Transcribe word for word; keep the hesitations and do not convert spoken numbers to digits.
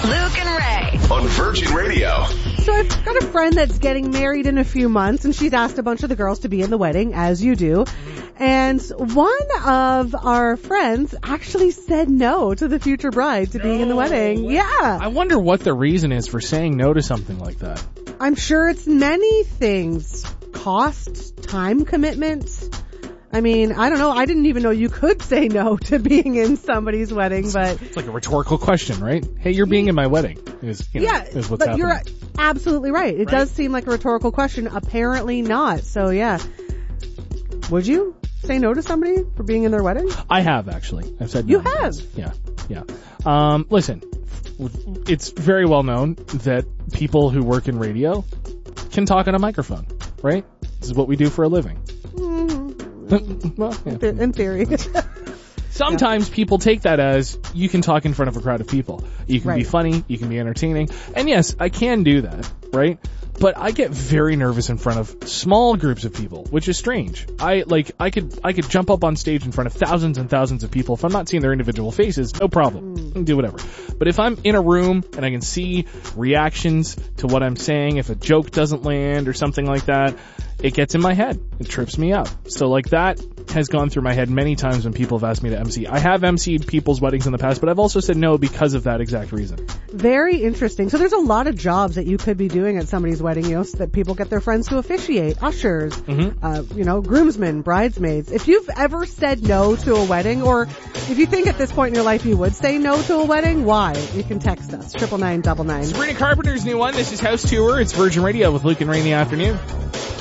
Luke and Ray. On Virgin Radio. So I've got a friend that's getting married in a few months, and she's asked a bunch of the girls to be in the wedding, as you do. And one of our friends actually said no to the future bride to being in the wedding. Yeah. I wonder what the reason is for saying no to something like that. I'm sure it's many things. Cost, time commitments. I mean, I don't know. I didn't even know you could say no to being in somebody's wedding, but... It's like a rhetorical question, right? Hey, you're being in my wedding. Is, you know, yeah, is what's but happening. You're absolutely right. It Right? does seem like a rhetorical question. Apparently not. So, yeah. Would you say no to somebody for being in their wedding? I have, actually. I've said no. You have? Yeah, yeah. Um, listen, it's very well known that people who work in radio can talk on a microphone, right? This is what we do for a living. Well, yeah. In theory. Sometimes yeah. people take that as you can talk in front of a crowd of people. You can right. be funny. You can be entertaining. And yes, I can do that, right? But I get very nervous in front of small groups of people, which is strange. I like I could I could jump up on stage in front of thousands and thousands of people. If I'm not seeing their individual faces, no problem. Mm. I can do whatever. But if I'm in a room and I can see reactions to what I'm saying, if a joke doesn't land or something like that, it gets in my head. It trips me up. So like that has gone through my head many times when people have asked me to emcee. I have emceed people's weddings in the past, but I've also said no because of that exact reason. Very interesting. So there's a lot of jobs that you could be doing at somebody's wedding, you know, so that people get their friends to officiate, ushers, mm-hmm. uh, you know, groomsmen, bridesmaids. If you've ever said no to a wedding, or if you think at this point in your life you would say no to a wedding, why? You can text us, triple nine double nine. Sabrina Carpenter's new one. This is House Tour. It's Virgin Radio with Luke and Ray in the afternoon.